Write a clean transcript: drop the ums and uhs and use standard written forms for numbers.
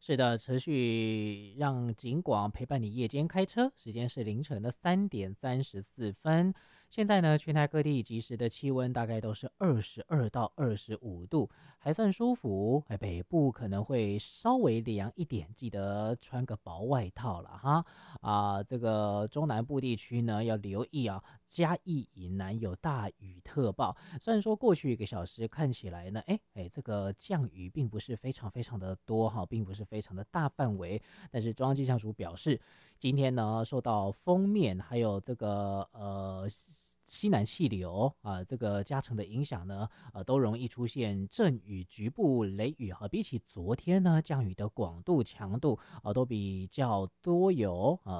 是的，持续让警广陪伴你夜间开车，时间是凌晨的3:34。现在呢，全台各地即时的气温大概都是22到25度，还算舒服。北部可能会稍微凉一点，记得穿个薄外套了哈。这个中南部地区呢要留意啊，嘉义以南有大雨特报。虽然说过去1个小时看起来呢，这个降雨并不是非常非常的多哈，并不是非常的大范围，但是中央气象署表示，今天呢受到锋面还有这个西南气流这个加成的影响呢，都容易出现阵雨、局部雷雨哈。比起昨天呢，降雨的广度、强度都比较多有